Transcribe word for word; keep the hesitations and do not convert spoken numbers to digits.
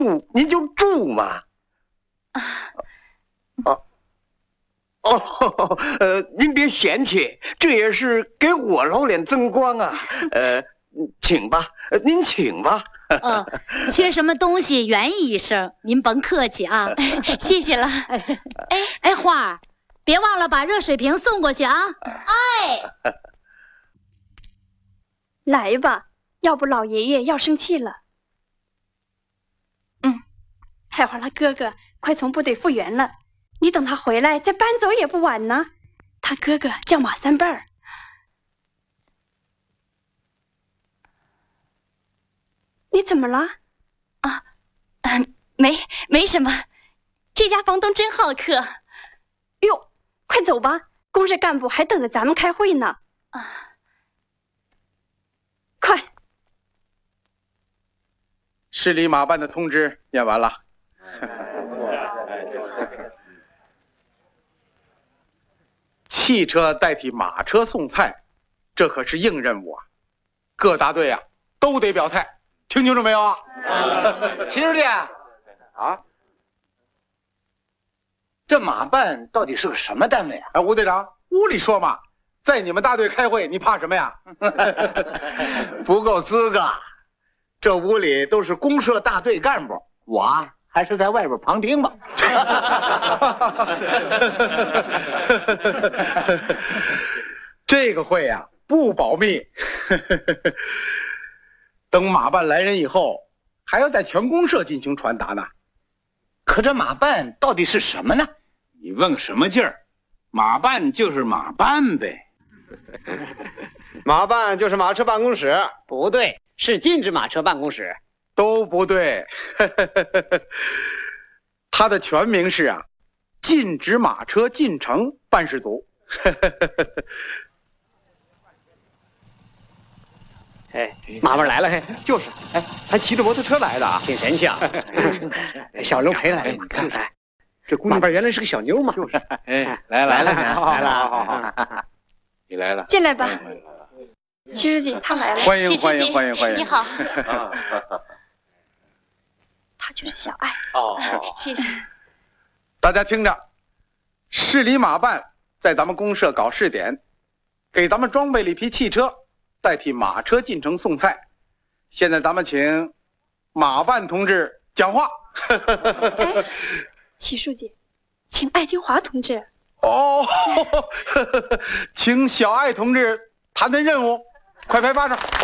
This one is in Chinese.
住您就住嘛。啊，哦，哦，呃，您别嫌弃，这也是给我老脸增光啊。呃，请吧，您请吧。 哦，缺什么东西原一声，您甭客气啊，谢谢了。哎哎，花儿，别忘了把热水瓶送过去啊。哎， 来吧，要不老爷爷要生气了。嗯，菜花他哥哥快从部队复员了，你等他回来再搬走也不晚呢。他哥哥叫马三辈儿。你怎么了？ 啊，嗯，没没什么。这家房东真好客。 哟，快走吧，公社干部还等着咱们开会呢。啊，快！ 市里马办的通知念完了。汽车代替马车送菜，这可是硬任务啊！各大队啊都得表态。听清楚没有啊？ 秦书记啊，这马办到底是个什么单位啊？ 哎，吴队长，屋里说嘛，在你们大队开会，你怕什么呀？ 不够资格，这屋里都是公社大队干部，我啊还是在外边旁听吧。 这个会呀、啊、不保密。等马办来人以后，还要在全公社进行传达呢。 可这马办到底是什么呢？ 你问什么劲儿？马办就是马办呗。 马办就是马车办公室，不对，是禁止马车办公室。 都不对，它的全名是啊，禁止马车进城办事组。 哎，马办来了，嘿，就是，哎，还骑着摩托车来的啊，挺神气啊。小刘陪来的，你看，哎，这马办原来是个小妞嘛，就是， 哎，来了， 来了， 来了， 好好好，你来了， 进来吧，齐书记他来了， 欢迎欢迎欢迎欢迎， 你好， 他就是小爱， 哦， 谢谢。 大家听着，市里马办在咱们公社搞试点，给咱们装备了一批汽车。代替马车进城送菜，现在咱们请马办同志讲话。 哎，齐书记，请艾金华同志。 哦，请小艾同志谈谈任务，快拍巴掌。